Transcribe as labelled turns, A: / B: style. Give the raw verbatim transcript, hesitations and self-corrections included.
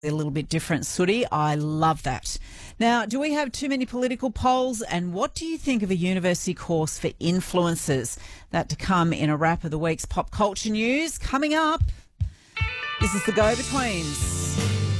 A: a little bit different, Sooty. I love that. Now, do we have too many political polls? And what do you think of a university course for influencers? That to come in a wrap of the week's pop culture news. Coming up, this is the Go-Betweens.